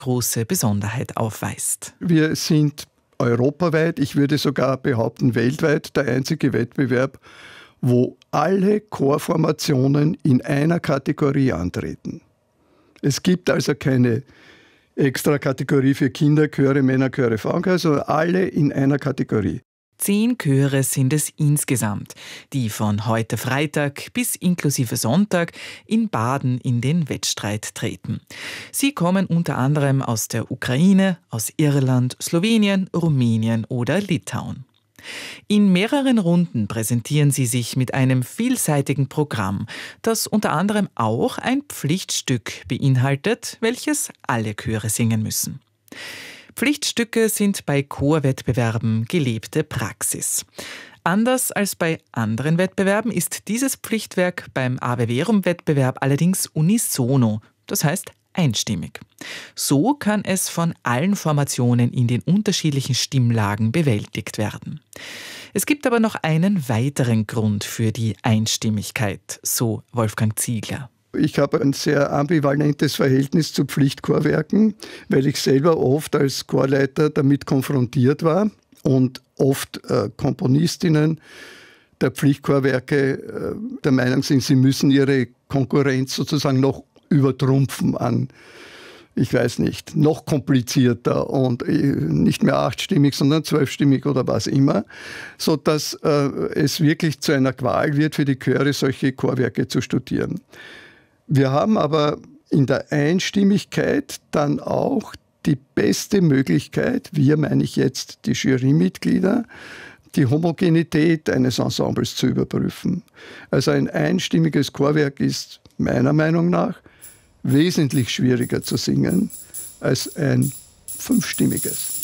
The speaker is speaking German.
große Besonderheit aufweist. Wir sind europaweit, ich würde sogar behaupten weltweit, der einzige Wettbewerb, wo alle Chorformationen in einer Kategorie antreten. Es gibt also keine extra Kategorie für Kinderchöre, Männerchöre, Frauenchöre, sondern alle in einer Kategorie. 10 Chöre sind es insgesamt, die von heute Freitag bis inklusive Sonntag in Baden in den Wettstreit treten. Sie kommen unter anderem aus der Ukraine, aus Irland, Slowenien, Rumänien oder Litauen. In mehreren Runden präsentieren sie sich mit einem vielseitigen Programm, das unter anderem auch ein Pflichtstück beinhaltet, welches alle Chöre singen müssen. Pflichtstücke sind bei Chorwettbewerben gelebte Praxis. Anders als bei anderen Wettbewerben ist dieses Pflichtwerk beim Ave Verum-Wettbewerb allerdings unisono, das heißt einstimmig. So kann es von allen Formationen in den unterschiedlichen Stimmlagen bewältigt werden. Es gibt aber noch einen weiteren Grund für die Einstimmigkeit, so Wolfgang Ziegler. Ich habe ein sehr ambivalentes Verhältnis zu Pflichtchorwerken, weil ich selber oft als Chorleiter damit konfrontiert war und oft Komponistinnen der Pflichtchorwerke der Meinung sind, sie müssen ihre Konkurrenz sozusagen noch übertrumpfen an, ich weiß nicht, noch komplizierter und nicht mehr 8-stimmig, sondern 12-stimmig oder was immer, sodass es wirklich zu einer Qual wird für die Chöre, solche Chorwerke zu studieren. Wir haben aber in der Einstimmigkeit dann auch die beste Möglichkeit, wir meine ich jetzt die Jurymitglieder, die Homogenität eines Ensembles zu überprüfen. Also ein einstimmiges Chorwerk ist meiner Meinung nach wesentlich schwieriger zu singen als ein 5-stimmiges.